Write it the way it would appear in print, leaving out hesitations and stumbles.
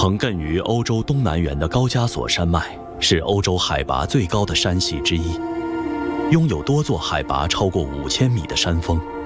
横亘于欧洲东南缘的高加索山脉是欧洲海拔最高的山系之一，拥有多座海拔超过5000米的山峰。